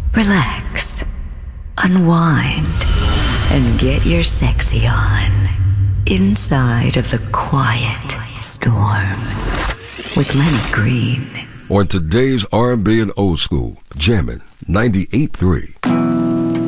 relax, unwind, and get your sexy on inside of the quiet storm with Lenny Green. On today's R&B and Old School, jamming 98.3